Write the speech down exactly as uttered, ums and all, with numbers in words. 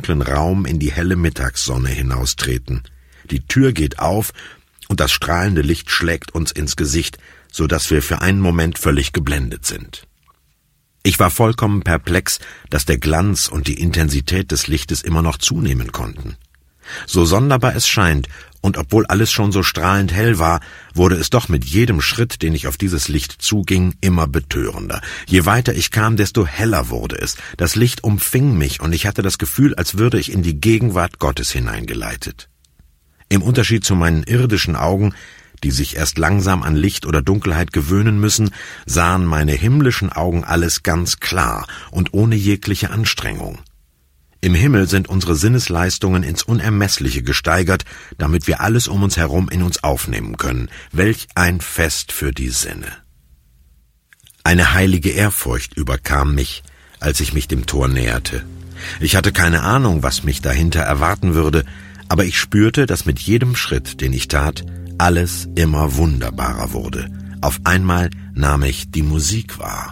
dunklen Raum in die helle Mittagssonne hinaustreten. Die Tür geht auf und das strahlende Licht schlägt uns ins Gesicht, so dass wir für einen Moment völlig geblendet sind. Ich war vollkommen perplex, dass der Glanz und die Intensität des Lichtes immer noch zunehmen konnten. So sonderbar es scheint, und obwohl alles schon so strahlend hell war, wurde es doch mit jedem Schritt, den ich auf dieses Licht zuging, immer betörender. Je weiter ich kam, desto heller wurde es. Das Licht umfing mich, und ich hatte das Gefühl, als würde ich in die Gegenwart Gottes hineingeleitet. Im Unterschied zu meinen irdischen Augen, die sich erst langsam an Licht oder Dunkelheit gewöhnen müssen, sahen meine himmlischen Augen alles ganz klar und ohne jegliche Anstrengung. Im Himmel sind unsere Sinnesleistungen ins Unermessliche gesteigert, damit wir alles um uns herum in uns aufnehmen können. Welch ein Fest für die Sinne! Eine heilige Ehrfurcht überkam mich, als ich mich dem Tor näherte. Ich hatte keine Ahnung, was mich dahinter erwarten würde, aber ich spürte, dass mit jedem Schritt, den ich tat, alles immer wunderbarer wurde. Auf einmal nahm ich die Musik wahr.